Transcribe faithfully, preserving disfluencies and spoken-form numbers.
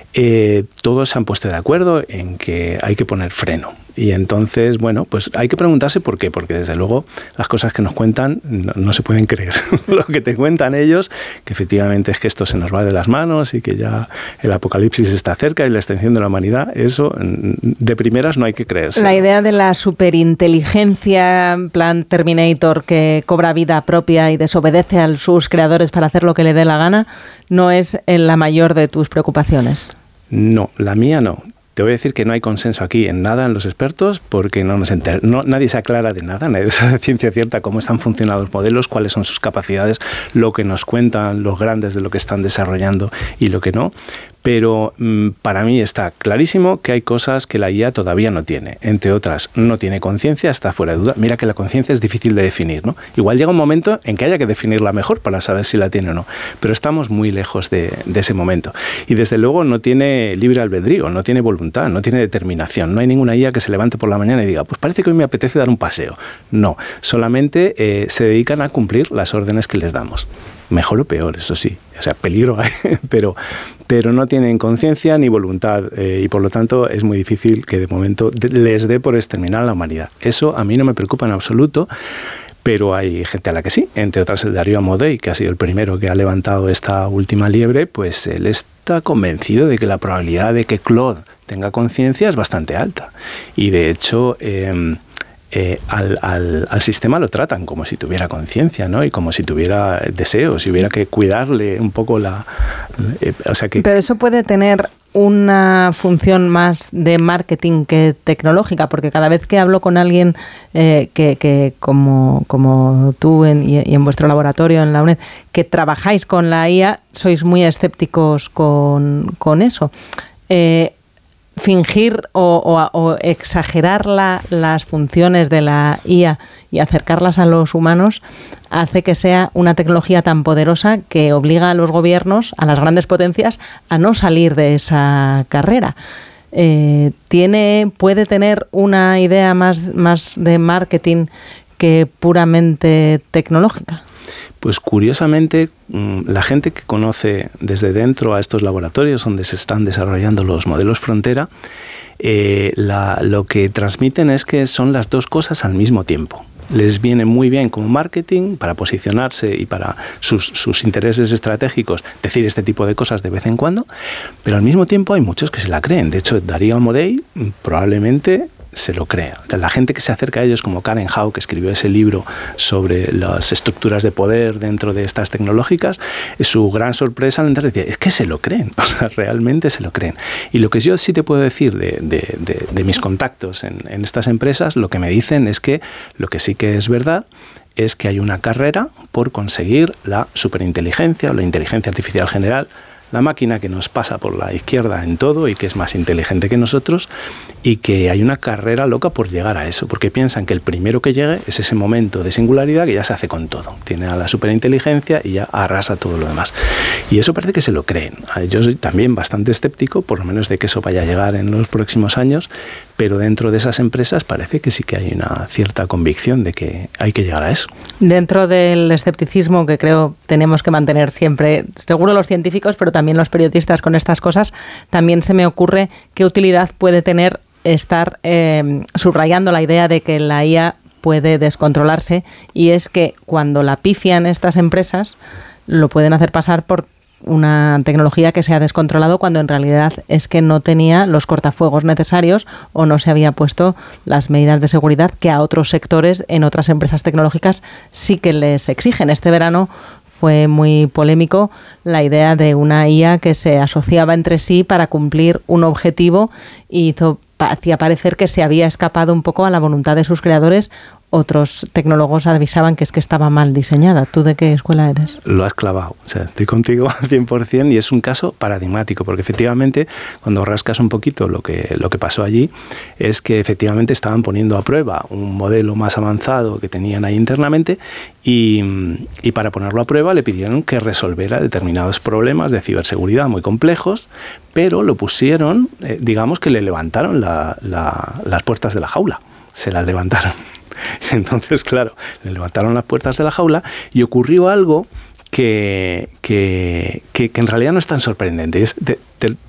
eh, todos se han puesto de acuerdo en que hay que poner freno. Y entonces, bueno, pues hay que preguntarse por qué, porque desde luego las cosas que nos cuentan no, no se pueden creer. Lo que te cuentan ellos, que efectivamente es que esto se nos va de las manos y que ya el apocalipsis está cerca y la extinción de la humanidad, eso de primeras no hay que creerse. La idea de la superinteligencia, plan Terminator, que cobra vida propia y desobedece a sus creadores para hacer lo que le dé la gana, no es la mayor de tus preocupaciones. No, la mía no. Te voy a decir que no hay consenso aquí en nada en los expertos porque no nos enter- no, nadie se aclara de nada, nadie sabe de ciencia cierta cómo están funcionando los modelos, cuáles son sus capacidades, lo que nos cuentan los grandes de lo que están desarrollando y lo que no. Pero mmm, para mí está clarísimo que hay cosas que la I A todavía no tiene. Entre otras, no tiene conciencia, está fuera de duda. Mira que la conciencia es difícil de definir, ¿no? Igual llega un momento en que haya que definirla mejor para saber si la tiene o no. Pero estamos muy lejos de, de ese momento. Y desde luego no tiene libre albedrío, no tiene voluntad, no tiene determinación. No hay ninguna I A que se levante por la mañana y diga, pues parece que hoy me apetece dar un paseo. No, solamente eh, se dedican a cumplir las órdenes que les damos. Mejor o peor, eso sí. O sea, peligro hay, pero, pero no tienen conciencia ni voluntad eh, y por lo tanto es muy difícil que de momento les dé por exterminar a la humanidad. Eso a mí no me preocupa en absoluto, pero hay gente a la que sí. Entre otras, el Darío Amodei, que ha sido el primero que ha levantado esta última liebre, pues él está convencido de que la probabilidad de que Claude tenga conciencia es bastante alta. Y de hecho... Eh, Eh, al, al, al sistema lo tratan como si tuviera conciencia, ¿no? Y como si tuviera deseos, si hubiera que cuidarle un poco la... Eh, o sea que... Pero eso puede tener una función más de marketing que tecnológica, porque cada vez que hablo con alguien eh, que, que como, como tú en, y en vuestro laboratorio en la UNED, que trabajáis con la I A, sois muy escépticos con, con eso. Eh, fingir o, o, o exagerar la, las funciones de la I A y acercarlas a los humanos hace que sea una tecnología tan poderosa que obliga a los gobiernos, a las grandes potencias, a no salir de esa carrera. Eh, tiene, puede tener una idea más, más de marketing que puramente tecnológica. Pues curiosamente, la gente que conoce desde dentro a estos laboratorios donde se están desarrollando los modelos frontera, eh, la, lo que transmiten es que son las dos cosas al mismo tiempo. Les viene muy bien como marketing para posicionarse y para sus, sus intereses estratégicos decir este tipo de cosas de vez en cuando, pero al mismo tiempo hay muchos que se la creen. De hecho, Darío Amodei probablemente se lo crea. O sea, la gente que se acerca a ellos, como Karen Hao, que escribió ese libro sobre las estructuras de poder dentro de estas tecnológicas, su gran sorpresa al entrar decía, es que se lo creen, o sea, realmente se lo creen. Y lo que yo sí te puedo decir de, de, de, de mis contactos en, en estas empresas, lo que me dicen es que lo que sí que es verdad es que hay una carrera por conseguir la superinteligencia o la inteligencia artificial general, la máquina que nos pasa por la izquierda en todo y que es más inteligente que nosotros, y que hay una carrera loca por llegar a eso, porque piensan que el primero que llegue es ese momento de singularidad que ya se hace con todo. Tiene a la superinteligencia y ya arrasa todo lo demás. Y eso parece que se lo creen. Yo soy también bastante escéptico, por lo menos de que eso vaya a llegar en los próximos años, pero dentro de esas empresas parece que sí que hay una cierta convicción de que hay que llegar a eso. Dentro del escepticismo que creo tenemos que mantener siempre, seguro los científicos, pero también los periodistas con estas cosas, también se me ocurre qué utilidad puede tener estar eh, subrayando la idea de que la I A puede descontrolarse, y es que cuando la pifian estas empresas lo pueden hacer pasar por una tecnología que se ha descontrolado cuando en realidad es que no tenía los cortafuegos necesarios o no se había puesto las medidas de seguridad que a otros sectores en otras empresas tecnológicas sí que les exigen. Este verano fue muy polémico la idea de una I A que se asociaba entre sí para cumplir un objetivo y hizo, hacía parecer que se había escapado un poco a la voluntad de sus creadores. Otros tecnólogos avisaban que es que estaba mal diseñada. ¿Tú de qué escuela eres? Lo has clavado. O sea, estoy contigo al cien por ciento y es un caso paradigmático, porque efectivamente, cuando rascas un poquito lo que, lo que pasó allí, es que efectivamente estaban poniendo a prueba un modelo más avanzado que tenían ahí internamente y, y para ponerlo a prueba le pidieron que resolviera determinados problemas de ciberseguridad muy complejos, pero lo pusieron, eh, digamos que le levantaron la, la, las puertas de la jaula. Se las levantaron. Entonces, claro, le levantaron las puertas de la jaula y ocurrió algo que, que, que, que en realidad no es tan sorprendente. Es, te, te,